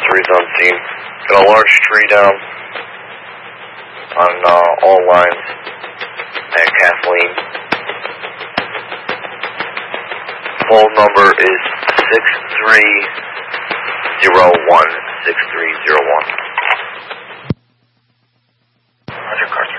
3's on scene. Got a large tree down on all lines at Kathleen. Phone number is 6301. 6301. Roger, Carter.